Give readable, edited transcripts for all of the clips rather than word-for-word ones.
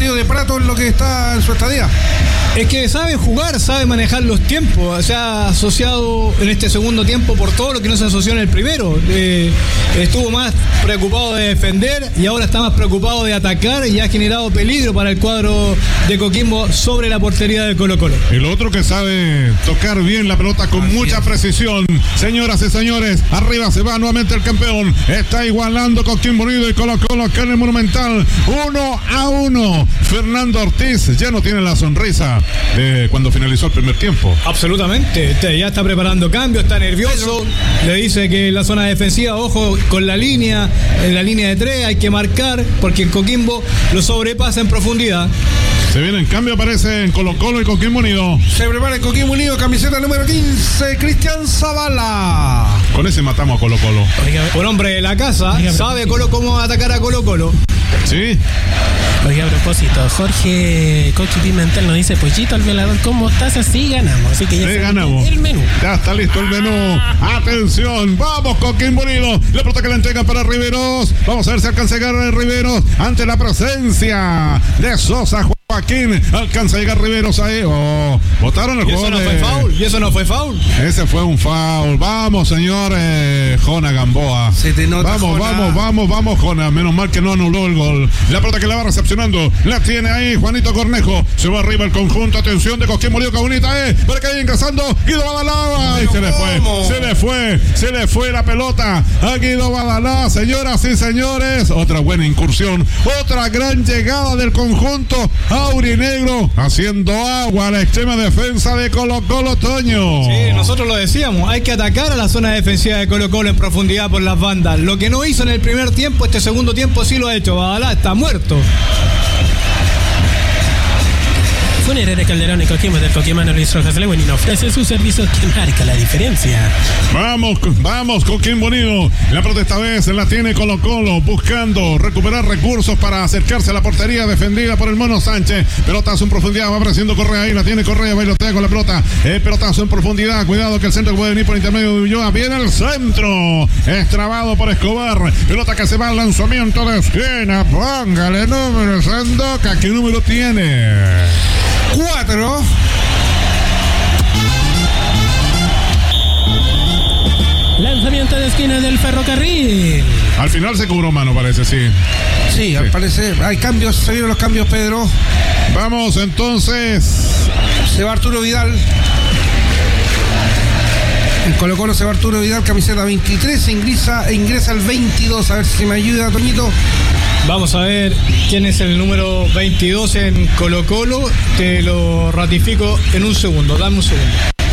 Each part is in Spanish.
Mario de Prato en lo que está en su estadía? Es que sabe jugar, sabe manejar los tiempos. Se ha asociado en este segundo tiempo por todo lo que no se asoció en el primero. Estuvo más preocupado de defender y ahora está más preocupado de atacar y ha generado peligro para el cuadro de Coquimbo sobre la portería de Colo-Colo. El otro que sabe tocar bien la pelota con mucha precisión. Señoras y señores, arriba se va nuevamente el campeón. Está igualando Coquimbo Unido y Colo-Colo acá en el Monumental. 1-1. Fernando Ortiz ya no tiene la sonrisa de cuando finalizó el primer tiempo. Absolutamente, ya está preparando cambio, está nervioso, le dice que en la zona defensiva, ojo con la línea, en la línea de 3 hay que marcar, porque en Coquimbo lo sobrepasa en profundidad. Se viene en cambio, aparece en Colo-Colo y Coquimbo Unido. Se prepara en Coquimbo Unido, camiseta número 15, Cristian Zavala. Con ese matamos a Colo-Colo. Un hombre de la casa, sabe cómo atacar a Colo-Colo. Sí. Oiga, a propósito, Jorge Coqui Pimentel nos dice: Pollito, al velador, ¿cómo estás? Así ganamos. Así que ya ganamos. El menú. Ya está listo el menú. Atención, vamos Coquimbo Unido. La pelota que le entregan para Riveros. Vamos a ver si alcanza a llegar a Riveros ante la presencia de Sosa. Joaquín, alcanza a llegar Riveros ahí. Botaron el juego. Y eso no fue foul. Ese fue un foul. Vamos, señores. Jona Gamboa. Se te nota, vamos, Jona. Menos mal que no anuló el gol. La pelota que la va recepcionando. La tiene ahí Juanito Cornejo. Se va arriba el conjunto. Atención de Coquimbo Unido. Cabonita, para que vaya ingresando. Guido Badalá. Y se le fue la pelota a Guido Badalá. Señoras y señores. Otra buena incursión. Otra gran llegada del conjunto aurinegro, haciendo agua a la extrema defensa de Colo-Colo, Toño. Sí, nosotros lo decíamos, hay que atacar a la zona defensiva de Colo-Colo en profundidad por las bandas. Lo que no hizo en el primer tiempo, este segundo tiempo sí lo ha hecho. Badalá está muerto. Funeraria Calderón y Coquimbo del Coquimano Luis Rojas Leguinino ofrece sus servicios que marca la diferencia. Vamos Coquimbo Unido. La pelota esta vez la tiene Colo-Colo, buscando recuperar recursos para acercarse a la portería defendida por el Mono Sánchez. Pelotazo en profundidad, va apareciendo Correa ahí, la tiene Correa, bailotea con la pelota. Pelotazo en profundidad, cuidado que el centro puede venir por intermedio de Ulloa. Viene el centro, es trabado por Escobar. Pelota que se va al lanzamiento de esquina. Póngale número, Sandoka. ¿Qué número tiene? 4. Lanzamiento de esquina del Ferrocarril. Al final se cobró mano, parece, sí. Sí, al parecer hay cambios, se vieron los cambios, Pedro. Vamos entonces. Se va Arturo Vidal. En Colo-Colo se va Arturo Vidal, camiseta 23, ingresa al 22. A ver si me ayuda, Toñito. Vamos a ver quién es el número 22 en Colo-Colo. Te lo ratifico en un segundo. Dame un segundo.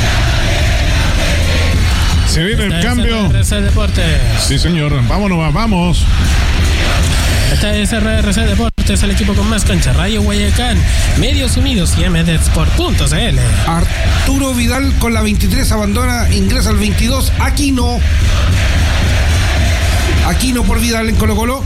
Se viene el cambio. Sí, señor. Vámonos, vamos. Esta es RRC Deportes, el equipo con más cancha. Rayo Guayacán, Medios Unidos y mdsport.cl. Arturo Vidal con la 23 abandona, ingresa al 22. Aquino por Vidal en Colo-Colo.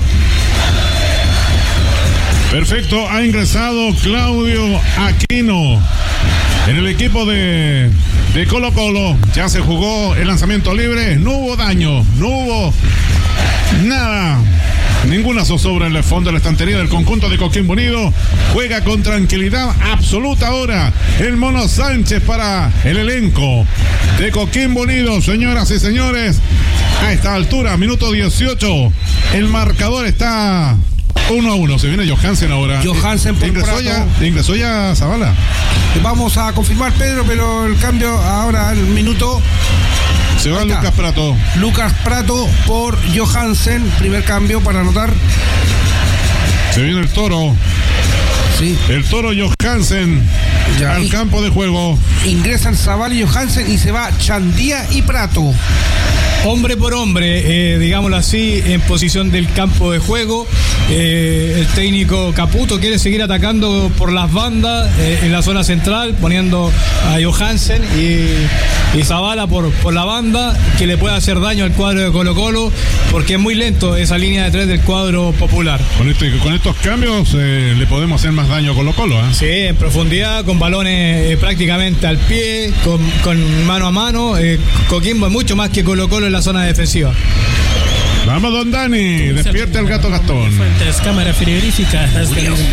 Perfecto, ha ingresado Claudio Aquino en el equipo de Colo-Colo. Ya se jugó el lanzamiento libre, no hubo daño, no hubo nada. Ninguna zozobra en el fondo de la estantería del conjunto de Coquimbo Unido. Juega con tranquilidad absoluta ahora el Mono Sánchez para el elenco de Coquimbo Unido. Señoras y señores, a esta altura, minuto 18, el marcador está 1-1. Se viene Johansen ahora. Johansen por ingresó ya Zavala. Vamos a confirmar, Pedro, pero el cambio ahora, el minuto. Se va Lucas Prato. Lucas Prato por Johansen. Primer cambio para anotar. Se viene el Toro. Sí. El Toro Johansen al campo de juego. Ingresan Zavala y Johansen y se va Chandía y Prato. Hombre por hombre, digámoslo así, en posición del campo de juego. El técnico Caputo quiere seguir atacando por las bandas en la zona central, poniendo a Johansen y Zavala por la banda, que le puede hacer daño al cuadro de Colo-Colo, porque es muy lento esa línea de 3 del cuadro popular. Con estos cambios le podemos hacer más daño a Colo-Colo, ¿eh? Sí, en profundidad, con balones prácticamente al pie, con mano a mano. Coquimbo es mucho más que Colo-Colo en la zona defensiva. Vamos, don Dani, despierte al gato Gastón. Fuentes, cámara frigorífica.